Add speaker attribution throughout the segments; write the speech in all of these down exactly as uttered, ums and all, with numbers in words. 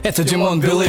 Speaker 1: Это Димон Белых.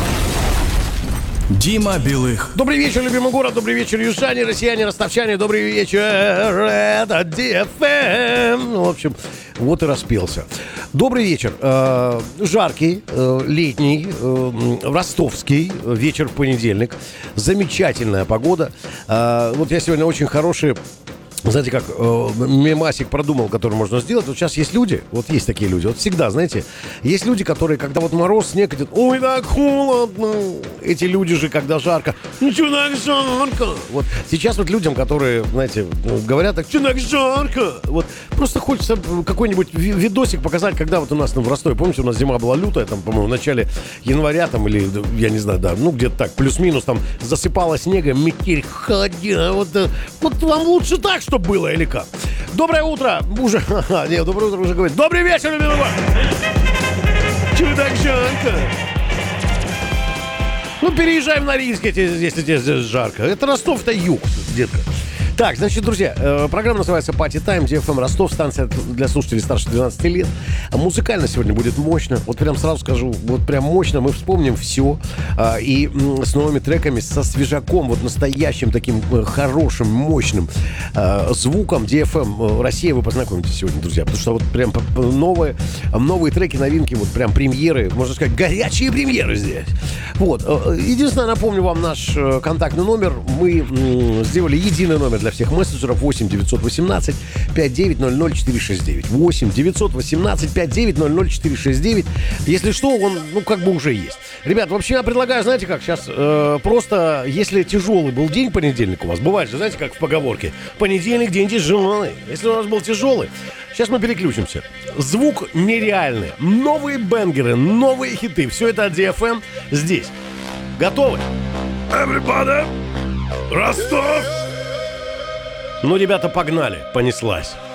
Speaker 1: Дима Белых.
Speaker 2: Добрый вечер, любимый город, добрый вечер, южане, россияне, ростовчане, добрый вечер, это ди эф эм. Ну, в общем, вот и распелся. Добрый вечер. Э, жаркий, э, летний, э, ростовский вечер в понедельник. Замечательная погода. Э, вот я сегодня очень хороший... Знаете, как э, мемасик продумал, который можно сделать. Вот сейчас есть люди, вот есть такие люди, вот всегда, знаете, есть люди, которые, когда вот мороз, снег идет, ой, так холодно. Эти люди же, когда жарко, ну что так жарко? Вот сейчас вот людям, которые, знаете, говорят так, что так жарко? Вот просто хочется какой-нибудь видосик показать, когда вот у нас ну, в Ростове, помните, у нас зима была лютая, там, по-моему, в начале января, там, или, я не знаю, да, ну, где-то так, плюс-минус, там, засыпало снегом, метель, ходя, вот, вот вам лучше так, что было или как? Доброе утро! Уже... Нет, доброе утро уже говорит. Добрый вечер, любимый город! Чего так жарко? Ну, переезжаем на Рильск, если тебе здесь жарко. Это Ростов-то юг, детка. Так, значит, друзья, э, программа называется Party Time, ди эф эм Ростов, станция для слушателей старше двенадцати лет. Музыкально сегодня будет мощно. Вот прям сразу скажу, вот прям мощно. Мы вспомним все. Э, и э, с новыми треками, со свежаком, вот настоящим таким э, хорошим, мощным э, звуком ди эф эм Россия вы познакомитесь сегодня, друзья. Потому что вот прям новые, новые треки, новинки, вот прям премьеры, можно сказать, горячие премьеры здесь. Вот. Единственное, напомню вам наш э, контактный номер. Мы э, сделали единый номер для всех мессенджеров. Восемь девятьсот восемнадцать пятьсот девять ноль ноль четыре шесть девять. Восемь девятьсот восемнадцать пятьсот девять ноль ноль четыре шесть девять. Если что, он, ну, как бы уже есть. Ребят, вообще я предлагаю, знаете как, сейчас э, просто, если тяжелый был день понедельник у вас, бывает же, знаете, как в поговорке, понедельник день тяжелый. Если у вас был тяжелый, сейчас мы переключимся. Звук нереальный. Новые бенгеры, новые хиты. Все это от ди эф эм здесь. Готовы? Everybody! Ростов! Ну, ребята, погнали. Понеслась.